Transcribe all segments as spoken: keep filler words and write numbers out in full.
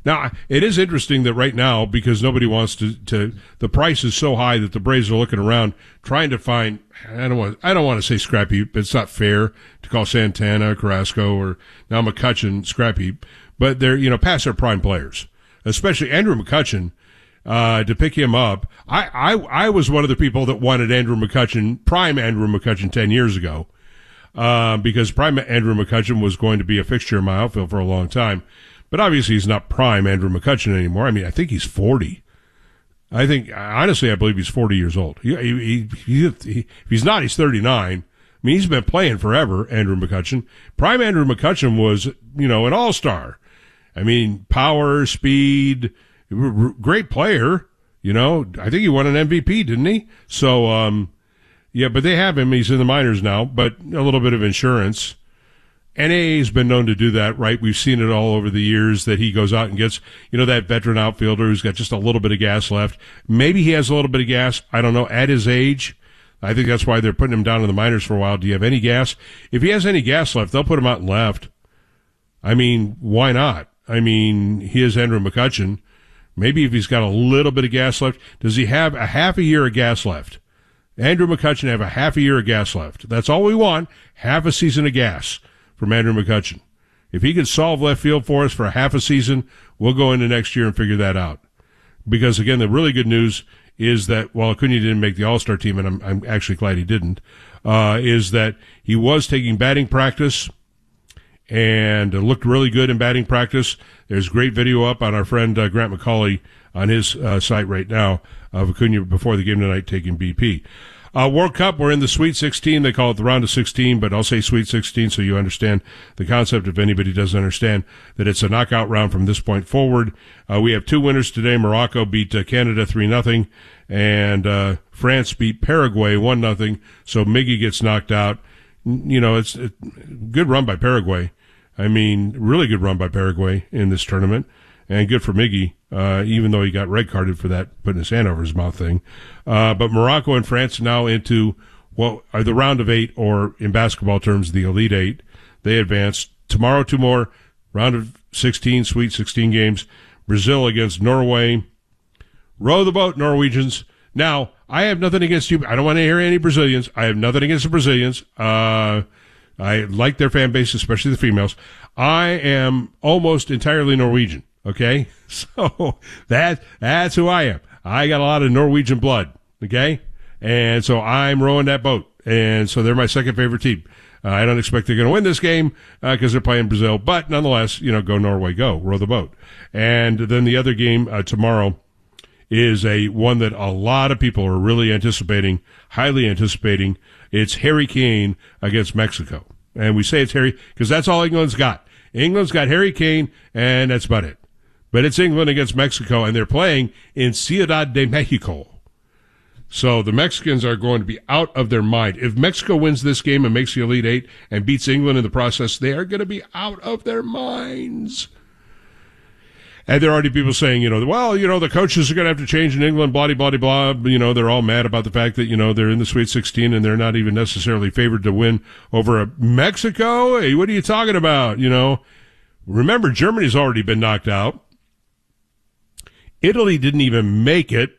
Now, it is interesting that right now, because nobody wants to, to, the price is so high that the Braves are looking around trying to find, I don't want, I don't want to say scrap heap. It's not fair to call Santana, Carrasco, or now McCutchen scrap heap, but they're, you know, past their prime players, especially Andrew McCutchen, uh, to pick him up. I, I, I was one of the people that wanted Andrew McCutchen, prime Andrew McCutchen ten years ago, uh, because prime Andrew McCutchen was going to be a fixture in my outfield for a long time. But obviously he's not prime Andrew McCutchen anymore. I mean, I think he's forty. I think, honestly, I believe he's forty years old. He, he, he, he, if he's not, he's thirty-nine. I mean, he's been playing forever, Andrew McCutchen. Prime Andrew McCutchen was, you know, an all-star. I mean, power, speed, great player. You know, I think he won an M V P, didn't he? So, um, yeah, but they have him. He's in the minors now, but a little bit of insurance. N A A's been known to do that, right? We've seen it all over the years that he goes out and gets, you know, that veteran outfielder who's got just a little bit of gas left. Maybe he has a little bit of gas. I don't know. At his age, I think that's why they're putting him down in the minors for a while. Do you have any gas? If he has any gas left, they'll put him out in left. I mean, why not? I mean, he is Andrew McCutchen. Maybe if he's got a little bit of gas left, does he have a half a year of gas left? Andrew McCutchen have a half a year of gas left. That's all we want. Half a season of gas from Andrew McCutchen. If he could solve left field for us for a half a season, we'll go into next year and figure that out. Because, again, the really good news is that while Acuna didn't make the All-Star team, and I'm, I'm actually glad he didn't, uh, is that he was taking batting practice and looked really good in batting practice. There's great video up on our friend uh, Grant McCauley on his uh, site right now of Acuna before the game tonight taking B P. Uh, World Cup, we're in the Sweet sixteen. They call it the round of sixteen, but I'll say Sweet sixteen so you understand the concept if anybody doesn't understand that it's a knockout round from this point forward. Uh, we have two winners today. Morocco beat uh, Canada three nothing, and uh, France beat Paraguay one nothing, so Miggy gets knocked out. You know, it's a good run by Paraguay. I mean, really good run by Paraguay in this tournament. And good for Miggy, uh, even though he got red carded for that putting his hand over his mouth thing. Uh, but Morocco and France now into what are the round of eight, or in basketball terms, the Elite Eight. They advanced. Tomorrow, two more round of sixteen, Sweet sixteen games. Brazil against Norway. Row the boat, Norwegians. Now, I have nothing against you. I don't want to hear any Brazilians. I have nothing against the Brazilians. Uh, I like their fan base, especially the females. I am almost entirely Norwegian. Okay, so that that's who I am. I got a lot of Norwegian blood. Okay, and so I'm rowing that boat, and so they're my second favorite team. Uh, I don't expect they're going to win this game because uh, they're playing Brazil, but nonetheless, you know, go Norway, go row the boat. And then the other game uh, tomorrow is a one that a lot of people are really anticipating, highly anticipating. It's Harry Kane against Mexico, and we say it's Harry because that's all England's got. England's got Harry Kane, and that's about it. But it's England against Mexico, and they're playing in Ciudad de Mexico. So the Mexicans are going to be out of their mind. If Mexico wins this game and makes the Elite Eight and beats England in the process, they are going to be out of their minds. And there are already people saying, you know, well, you know, the coaches are going to have to change in England, blah, blah, blah, blah. You know, they're all mad about the fact that, you know, they're in the Sweet sixteen and they're not even necessarily favored to win over a Mexico. Hey, what are you talking about? You know, remember, Germany's already been knocked out. Italy didn't even make it.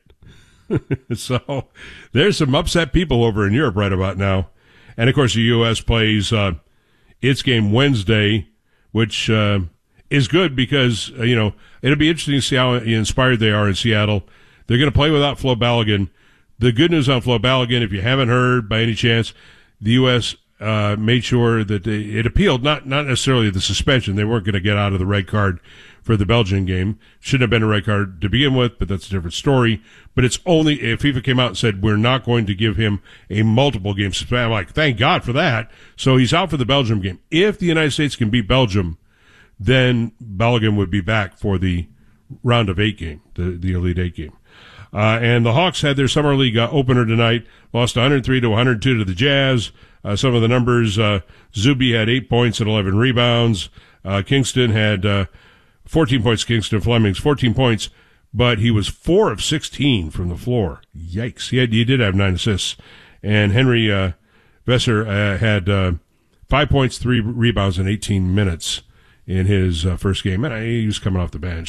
So there's some upset people over in Europe right about now. And, of course, the U S plays uh, its game Wednesday, which uh, is good because, uh, you know, it'll be interesting to see how inspired they are in Seattle. They're going to play without Flo Balogun. The good news on Flo Balogun, if you haven't heard by any chance, the U S uh, made sure that they, it appealed, not, not necessarily the suspension. They weren't going to get out of the red card for the Belgian game. Shouldn't have been a red card to begin with, but that's a different story. But it's only if FIFA came out and said, we're not going to give him a multiple game suspension. I'm like, thank God for that. So he's out for the Belgium game. If the United States can beat Belgium, then Balogun would be back for the round of eight game, the, the Elite Eight game. Uh, and the Hawks had their Summer League uh, opener tonight, lost one hundred three to one hundred two to the Jazz. Uh, some of the numbers, uh, Zuby had eight points and eleven rebounds. Uh, Kingston had, uh, fourteen points, Kingston Fleming's fourteen points, but he was four of sixteen from the floor. Yikes. He had, he did have nine assists. And Henry, uh, Vesser, uh, had, uh, five points, three rebounds in eighteen minutes in his uh, first game. And he was coming off the bench.